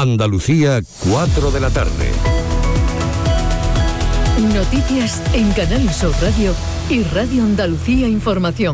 Andalucía, 4 de la tarde. Noticias en Canal Sur Radio y Radio Andalucía Información.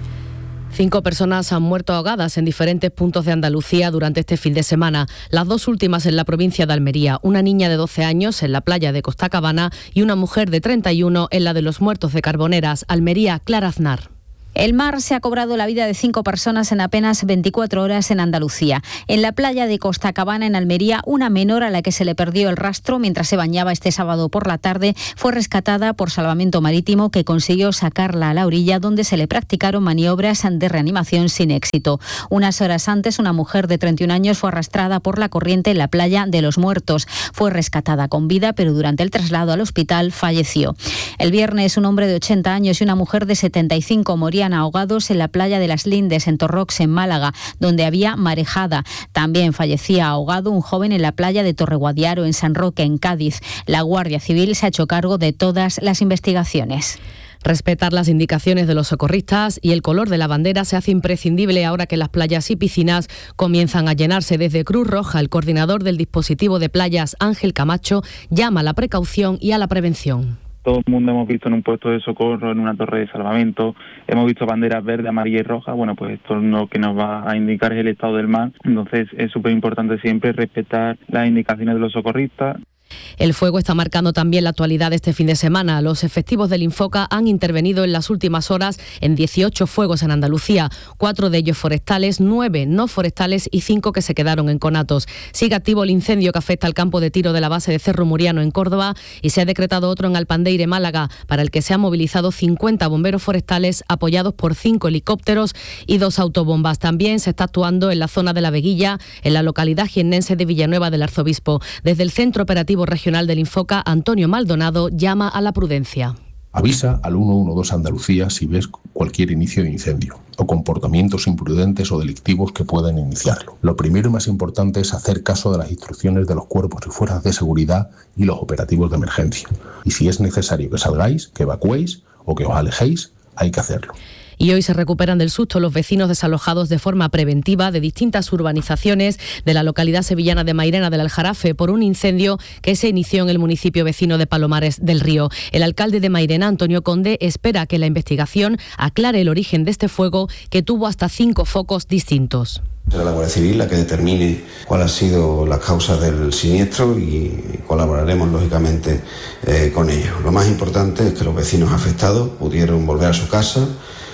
5 personas han muerto ahogadas en diferentes puntos de Andalucía durante este fin de semana. Las 2 últimas en la provincia de Almería. Una niña de 12 años en la playa de Costacabana y una mujer de 31 en la de Los Muertos de Carboneras. Almería, Clara Aznar. El mar se ha cobrado la vida de 5 personas en apenas 24 horas en Andalucía. En la playa de Costacabana, en Almería, una menor a la que se le perdió el rastro mientras se bañaba este sábado por la tarde fue rescatada por Salvamento Marítimo, que consiguió sacarla a la orilla, donde se le practicaron maniobras de reanimación sin éxito. Unas horas antes, una mujer de 31 años fue arrastrada por la corriente en la playa de Los Muertos. Fue rescatada con vida, pero durante el traslado al hospital falleció. El viernes, un hombre de 80 años y una mujer de 75 morían ahogados en la playa de Las Lindes, en Torrox, en Málaga, donde había marejada. También fallecía ahogado un joven en la playa de Torreguadiaro, en San Roque, en Cádiz. La Guardia Civil se ha hecho cargo de todas las investigaciones. Respetar las indicaciones de los socorristas y el color de la bandera se hace imprescindible ahora que las playas y piscinas comienzan a llenarse. Desde Cruz Roja, el coordinador del dispositivo de playas, Ángel Camacho, llama a la precaución y a la prevención. Todo el mundo hemos visto en un puesto de socorro, en una torre de salvamento, hemos visto banderas verde, amarilla y roja. Bueno, pues esto lo que nos va a indicar es el estado del mar. Entonces es súper importante siempre respetar las indicaciones de los socorristas. El fuego está marcando también la actualidad de este fin de semana. Los efectivos del Infoca han intervenido en las últimas horas en 18 fuegos en Andalucía, 4 de ellos forestales, 9 no forestales y 5 que se quedaron en conatos. Sigue activo el incendio que afecta al campo de tiro de la base de Cerro Muriano en Córdoba y se ha decretado otro en Alpandeire, Málaga, para el que se han movilizado 50 bomberos forestales apoyados por 5 helicópteros y 2 autobombas. También se está actuando en la zona de La Veguilla, en la localidad jiennense de Villanueva del Arzobispo. Desde el Centro Operativo Regional del Infoca, Antonio Maldonado llama a la prudencia. Avisa al 112 Andalucía si ves cualquier inicio de incendio o comportamientos imprudentes o delictivos que puedan iniciarlo. Lo primero y más importante es hacer caso de las instrucciones de los cuerpos y fuerzas de seguridad y los operativos de emergencia. Y si es necesario que salgáis, que evacuéis o que os alejéis, hay que hacerlo. Y hoy se recuperan del susto los vecinos desalojados de forma preventiva de distintas urbanizaciones de la localidad sevillana de Mairena del Aljarafe por un incendio que se inició en el municipio vecino de Palomares del Río. El alcalde de Mairena, Antonio Conde, espera que la investigación aclare el origen de este fuego, que tuvo hasta 5 focos distintos. Será la Guardia Civil la que determine cuál ha sido las causas del siniestro y colaboraremos lógicamente con ellos. Lo más importante es que los vecinos afectados pudieron volver a su casa,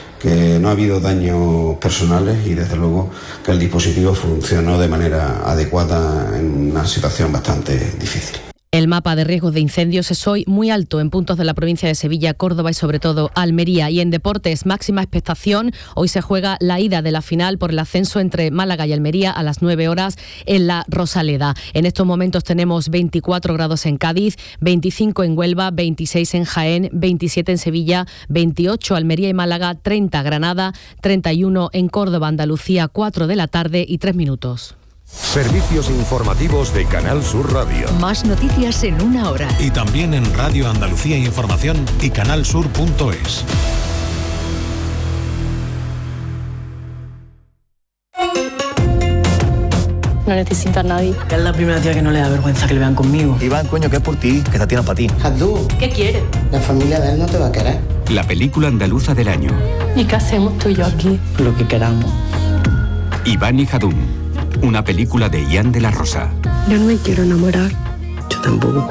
que no ha habido daños personales y desde luego que el dispositivo funcionó de manera adecuada en una situación bastante difícil. El mapa de riesgos de incendios es hoy muy alto en puntos de la provincia de Sevilla, Córdoba y sobre todo Almería. Y en deportes, máxima expectación. Hoy se juega la ida de la final por el ascenso entre Málaga y Almería a las 9 horas en la Rosaleda. En estos momentos tenemos 24 grados en Cádiz, 25 en Huelva, 26 en Jaén, 27 en Sevilla, 28 Almería y Málaga, 30 Granada, 31 en Córdoba, Andalucía, 4 de la tarde y 3 minutos. Servicios informativos de Canal Sur Radio. Más noticias en una hora. Y también en Radio Andalucía Información y canalsur.es. No necesita a nadie. Es la primera tía que no le da vergüenza que le vean conmigo. Iván, coño, que es por ti, que te tiene para ti. Jadú, ¿qué quiere? La familia de él no te va a querer. La película andaluza del año. ¿Y qué hacemos tú y yo aquí? Lo que queramos. Iván y Jadún, una película de Ian de la Rosa. Yo no me quiero enamorar. Yo tampoco.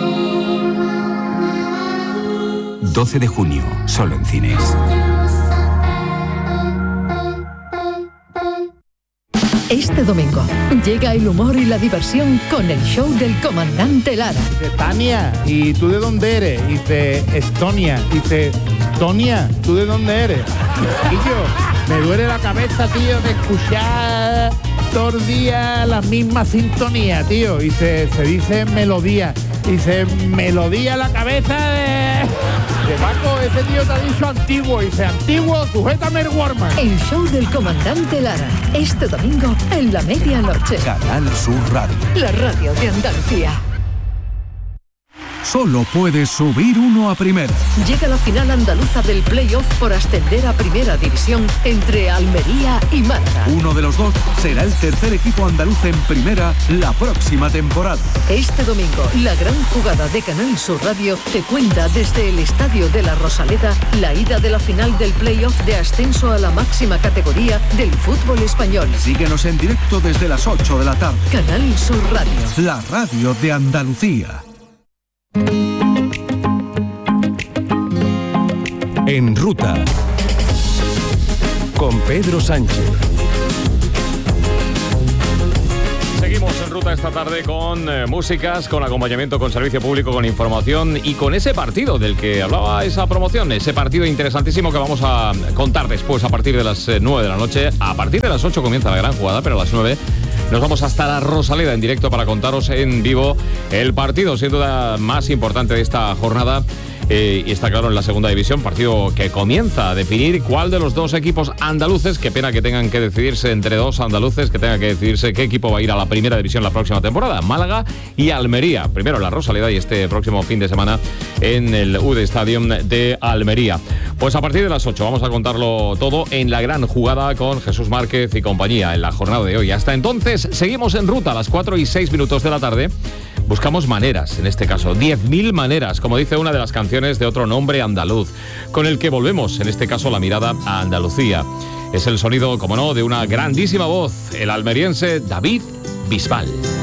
12 de junio, solo en cines. Este domingo llega el humor y la diversión con el show del comandante Lara. Dice, Tania, ¿y tú de dónde eres? Dice, Estonia. Dice, Tonia, ¿tú de dónde eres? Y yo, me duele la cabeza, tío, de escuchar todo el día la misma sintonía, tío. Y se dice melodía. Dice, melodía en la cabeza de Paco, ese tío te ha dicho antiguo. Dice, antiguo, sujétame el Warman. El show del comandante Lara. Este domingo en la medianoche. Canal Sur Radio. La radio de Andalucía. solo puede subir uno a primera. Llega la final andaluza del play-off por ascender a primera división entre Almería y Málaga. Uno de los dos será el tercer equipo andaluz en primera la próxima temporada. Este domingo, la gran jugada de Canal Sur Radio te cuenta desde el Estadio de la Rosaleda la ida de la final del play-off de ascenso a la máxima categoría del fútbol español. Síguenos en directo desde las 8 de la tarde. Canal Sur Radio. La radio de Andalucía. En Ruta con Pedro Sánchez. Seguimos en Ruta esta tarde con músicas, con acompañamiento, con servicio público, con información y con ese partido del que hablaba esa promoción, ese partido interesantísimo que vamos a contar después a partir de las 9 de la noche. A partir de las 8 comienza la gran jugada, pero a las 9 nos vamos hasta la Rosaleda en directo para contaros en vivo el partido, sin duda más importante de esta jornada. Y está claro en la segunda división, partido que comienza a definir cuál de los dos equipos andaluces, qué pena que tengan que decidirse entre dos andaluces, que tenga que decidirse qué equipo va a ir a la primera división la próxima temporada, Málaga y Almería, primero la Rosaleda y este próximo fin de semana en el UDE Stadium de Almería. Pues a partir de las 8 vamos a contarlo todo en la gran jugada con Jesús Márquez y compañía en la jornada de hoy. Hasta entonces seguimos en ruta a las 4:06 de la tarde. Buscamos maneras, en este caso, 10.000 maneras, como dice una de las canciones de otro nombre andaluz, con el que volvemos, en este caso, la mirada a Andalucía. Es el sonido, como no, de una grandísima voz, el almeriense David Bisbal.